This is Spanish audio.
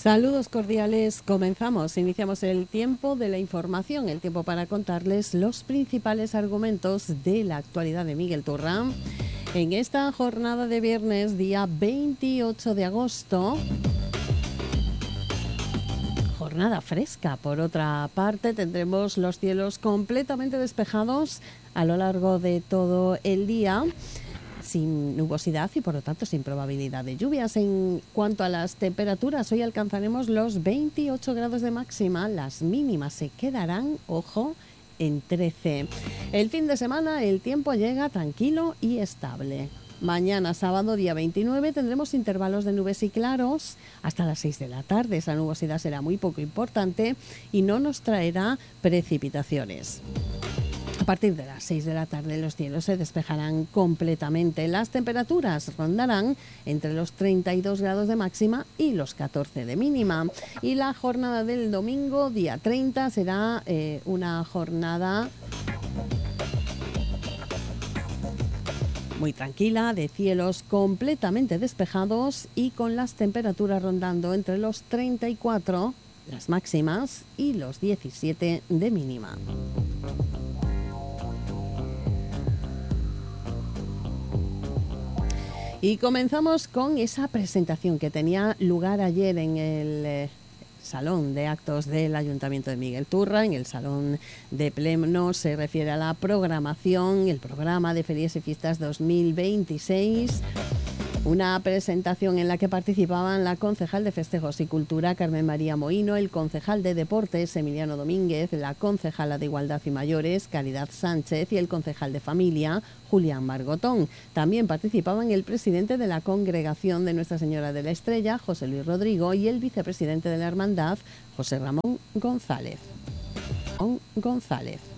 Saludos cordiales, iniciamos el tiempo de la información, el tiempo para contarles los principales argumentos de la actualidad de Miguel Turra. En esta jornada de viernes, día 28 de agosto, jornada fresca. Por otra parte, tendremos los cielos completamente despejados a lo largo de todo el día, sin nubosidad y por lo tanto sin probabilidad de lluvias. En cuanto a las temperaturas, hoy alcanzaremos los 28 grados de máxima, las mínimas se quedarán, ojo, en 13. El fin de semana el tiempo llega tranquilo y estable. Mañana, sábado, día 29, tendremos intervalos de nubes y claros hasta las 6 de la tarde. Esa nubosidad será muy poco importante y no nos traerá precipitaciones. A partir de las 6 de la tarde los cielos se despejarán completamente. Las temperaturas rondarán entre los 32 grados de máxima y los 14 de mínima. Y la jornada del domingo, día 30, será una jornada muy tranquila, de cielos completamente despejados y con las temperaturas rondando entre los 34, las máximas, y los 17 de mínima. Y comenzamos con esa presentación que tenía lugar ayer en el Salón de Actos del Ayuntamiento de Miguel Turra. En el Salón de Pleno se refiere a la programación, el programa de Ferias y Fiestas 2026. Una presentación en la que participaban la concejal de Festejos y Cultura, Carmen María Mohino, el concejal de Deportes, Emiliano Domínguez, la concejala de Igualdad y Mayores, Caridad Sánchez, y el concejal de Familia, Julián Margotón. También participaban el presidente de la Congregación de Nuestra Señora de la Estrella, José Luis Rodrigo, y el vicepresidente de la Hermandad, José Ramón González.